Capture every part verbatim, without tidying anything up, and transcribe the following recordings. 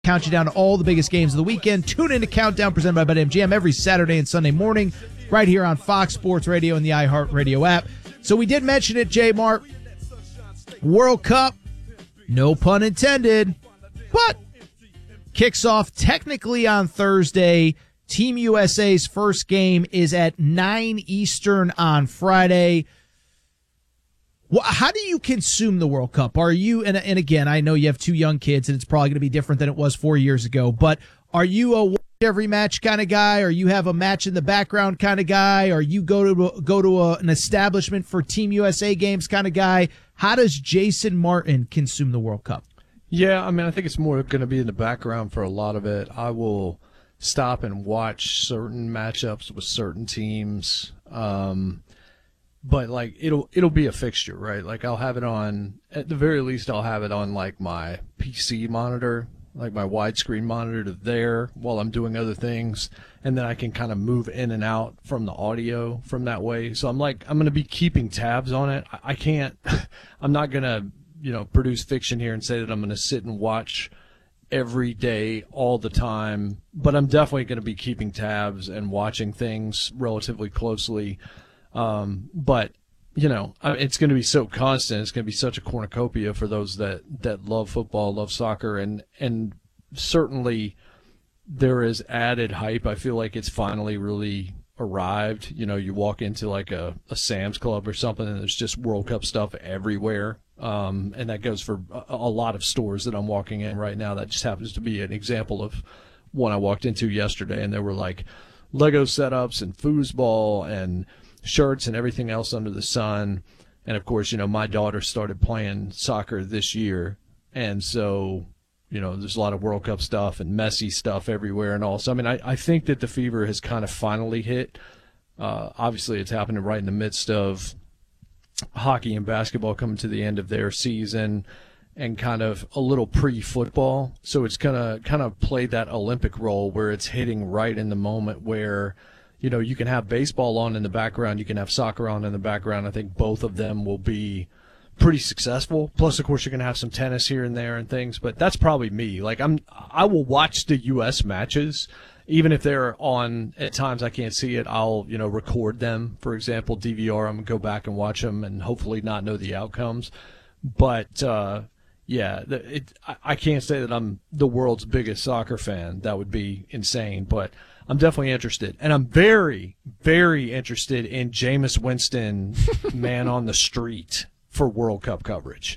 Count you down to all the biggest games of the weekend. Tune in to Countdown, presented by BetMGM, every Saturday and Sunday morning, right here on Fox Sports Radio and the iHeartRadio app. So we did mention it, J Mart. World Cup, no pun intended, but kicks off technically on Thursday. Team U S A's first game is at nine Eastern on Friday. How do you consume the World Cup? Are you, and, and again, I know you have two young kids, and it's probably going to be different than it was four years ago, but are you a watch every match kind of guy? Or you have a match in the background kind of guy? Or you go to go to a, an establishment for Team U S A games kind of guy? How does Jason Martin consume the World Cup? Yeah, I mean, I think it's more going to be in the background for a lot of it. I will stop and watch certain matchups with certain teams. Um, But, like, it'll it'll be a fixture, right? Like, I'll have it on, at the very least, I'll have it on, like, my P C monitor, like my widescreen monitor to there while I'm doing other things. And then I can kind of move in and out from the audio from that way. So I'm, like, I'm going to be keeping tabs on it. I, I can't, I'm not going to, you know, produce fiction here and say that I'm going to sit and watch every day, all the time. But I'm definitely going to be keeping tabs and watching things relatively closely. Um, but, you know, it's going to be so constant. It's going to be such a cornucopia for those that, that love football, love soccer, and, and certainly there is added hype. I feel like it's finally really arrived. You know, you walk into like a, a Sam's Club or something and there's just World Cup stuff everywhere. Um, and that goes for a, a lot of stores that I'm walking in right now. That just happens to be an example of one I walked into yesterday, and there were like Lego setups and foosball and shirts and everything else under the sun. And of course, you know, my daughter started playing soccer this year, and so, you know, there's a lot of World Cup stuff and Messi stuff everywhere and all. So I mean, I, I think that the fever has kind of finally hit. Uh, obviously it's happening right in the midst of hockey and basketball coming to the end of their season and kind of a little pre-football. So it's gonna kind of play that Olympic role where it's hitting right in the moment where, you know, you can have baseball on in the background, you can have soccer on in the background. I think both of them will be pretty successful. Plus, of course, you're going to have some tennis here and there and things, but that's probably me. Like, I'm, I will watch the U S matches, even if they're on at times I can't see it. I'll, you know, record them, for example, D V R them, and go back and watch them and hopefully not know the outcomes. But, uh, yeah, it, I can't say that I'm the world's biggest soccer fan. That would be insane, but I'm definitely interested. And I'm very, very interested in Jameis Winston, man on the street, for World Cup coverage.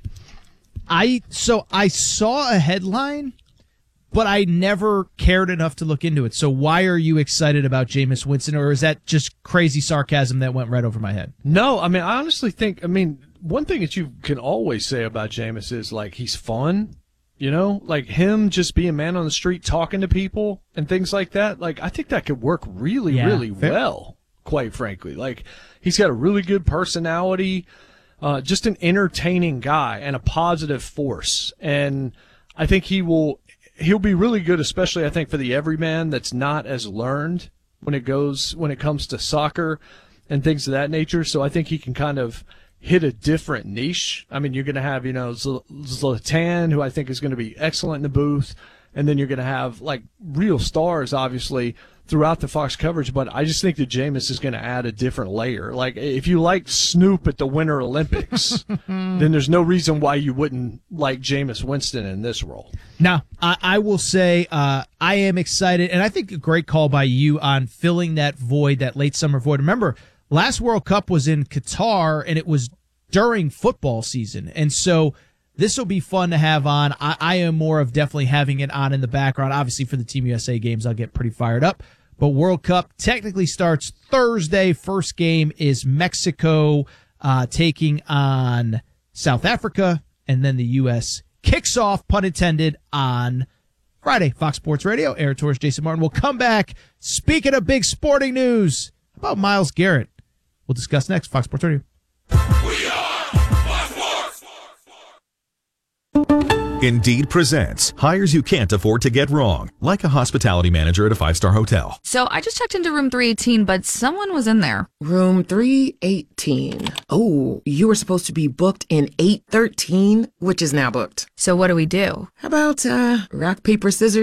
I So I saw a headline, but I never cared enough to look into it. So why are you excited about Jameis Winston, or is that just crazy sarcasm that went right over my head? No, I mean, I honestly think, I mean, one thing that you can always say about Jameis is, like, he's fun. You know, like him just being a man on the street talking to people and things like that. Like, I think that could work really, yeah, really fair. well, quite frankly. Like, he's got a really good personality, uh, just an entertaining guy and a positive force. And I think he will, he'll be really good, especially I think for the everyman that's not as learned when it goes, when it comes to soccer and things of that nature. So I think he can kind of hit a different niche. I mean, you're going to have, you know, Zlatan, who I think is going to be excellent in the booth, and then you're going to have, like, real stars, obviously, throughout the Fox coverage, but I just think that Jameis is going to add a different layer. Like, if you like Snoop at the Winter Olympics, then there's no reason why you wouldn't like Jameis Winston in this role. Now, I, I will say uh, I am excited, and I think a great call by you on filling that void, that late summer void. Remember, last World Cup was in Qatar, and it was during football season. And so this will be fun to have on. I, I am more of definitely having it on in the background. Obviously, for the Team U S A games, I'll get pretty fired up. But World Cup technically starts Thursday. First game is Mexico uh, taking on South Africa. And then the U S kicks off, pun intended, on Friday. Fox Sports Radio, Aaron Torres, Jason Martin. We'll come back. Speaking of big sporting news, how about Myles Garrett? We'll discuss next. Fox Sports Radio. We are Fox Sports. Indeed presents hires you can't afford to get wrong, like a hospitality manager at a five-star hotel. So I just checked into room three eighteen, but someone was in there. Room three eighteen. Oh, you were supposed to be booked in eight thirteen, which is now booked. So what do we do? How about, uh, rock, paper, scissors?